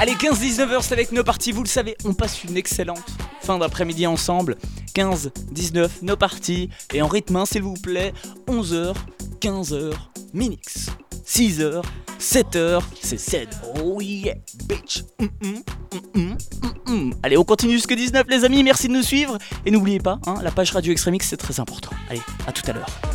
Allez, 15-19h, c'est avec nos parties, vous le savez, on passe une excellente fin d'après-midi ensemble. 15-19, nos parties, et en rythme 1, s'il vous plaît, 11h, 15h, Minix. 6h, 7h, c'est 7. Oh yeah, bitch. Allez, on continue jusqu'à 19, les amis, merci de nous suivre. Et n'oubliez pas, la page Radio Extremix, c'est très important. Allez, à tout à l'heure.